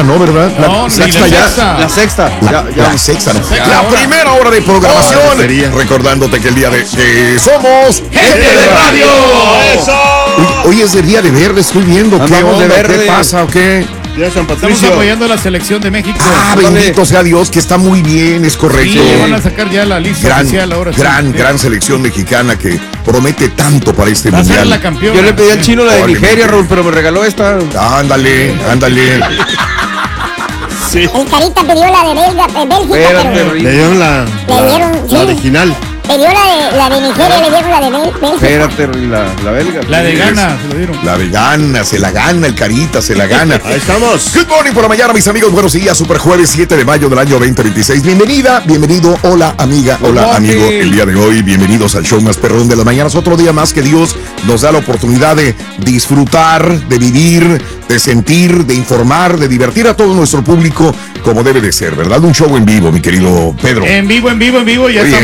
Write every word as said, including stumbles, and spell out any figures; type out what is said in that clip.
¿no? ¿Verdad? La No, sexta la ya. sexta. La sexta. La, Ya, ya. la sexta, ¿no? sexta La hora. primera hora de programación. Oh, sería. Recordándote que el día de que somos ¡Gente de radio! Hoy, hoy es el día de verde, estoy viendo. ¿Qué Andamos de onda? verde. ¿Qué pasa o qué? Ya San Estamos Patricio. apoyando a la selección de México. Ah, Ándale. bendito sea Dios, que está muy bien, es Sí, correcto. van a sacar ya la lista Gran, oficial ahora. sí. gran, Sí. gran selección mexicana que promete tanto para este Va a ser mundial. la campeona. Yo le pedí al chino la de Órale, Nigeria, mi- Raúl, pero me regaló esta. Ándale, ándale. Sí. El Carita pidió la de Belga, eh, Bélgica, Espérate, pero Rey. Le dieron la, le dieron, la, sí. la original. pidió la de, la de Nigeria, le dieron la de Bel- Bélgica. Espérate, Rey, la, la belga. La de Sí. Ghana, se lo dieron. La de gana, se la gana, el Carita, se la gana. Ahí estamos. Good morning por la mañana, mis amigos. Buenos días, super jueves siete de mayo del año veinte veintiséis. Bienvenida, bienvenido. Hola, amiga. Good Hola, morning. amigo. El día de hoy, bienvenidos al show más perrón de las mañanas. Otro día más que Dios nos da la oportunidad de disfrutar, de vivir, de sentir, de informar, de divertir a todo nuestro público como debe de ser, ¿verdad? Un show en vivo, mi querido Pedro. En vivo, en vivo, en vivo. Ya Oye,